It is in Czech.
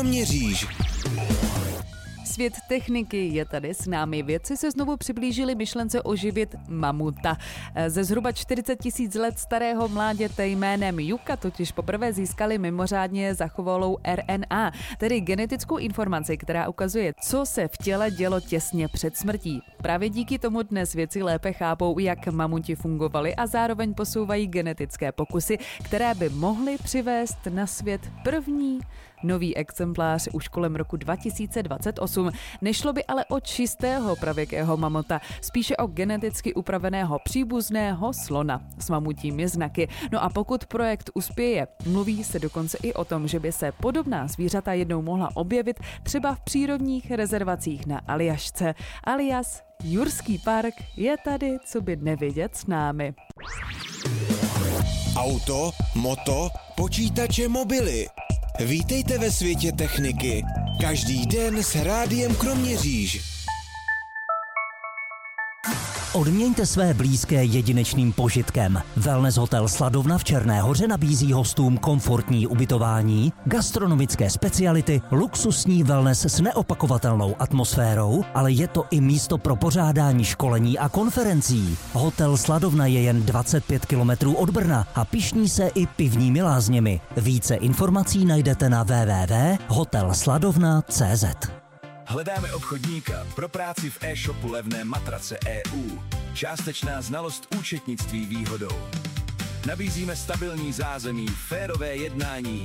Kroměříž. Svět techniky je tady s námi. Vědci se znovu přiblížili myšlence oživit mamuta. Ze zhruba 40 000 let starého mláděte jménem Yuka totiž poprvé získali mimořádně zachovalou RNA, tedy genetickou informaci, která ukazuje, co se v těle dělo těsně před smrtí. Právě díky tomu dnes vědci lépe chápou, jak mamuti fungovali a zároveň posouvají genetické pokusy, které by mohly přivést na svět první nový exemplář už kolem roku 2028. Nešlo by ale o čistého pravěkého mamota, spíše o geneticky upraveného příbuzného slona s mamutími znaky. No a pokud projekt uspěje, mluví se dokonce i o tom, že by se podobná zvířata jednou mohla objevit třeba v přírodních rezervacích na Aljašce. Alias Jurský park je tady, co by nevědět s námi. Auto, moto, počítače, mobily. Vítejte ve světě techniky. Každý den s Rádiem Kroměříž. Odměňte své blízké jedinečným požitkem. Wellness hotel Sladovna v Černé Hoře nabízí hostům komfortní ubytování, gastronomické speciality, luxusní wellness s neopakovatelnou atmosférou, ale je to i místo pro pořádání školení a konferencí. Hotel Sladovna je jen 25 kilometrů od Brna a pyšní se i pivními lázněmi. Více informací najdete na www.hotelsladovna.cz. Hledáme obchodníka pro práci v e-shopu Levné matrace EU. Částečná znalost účetnictví výhodou. Nabízíme stabilní zázemí, férové jednání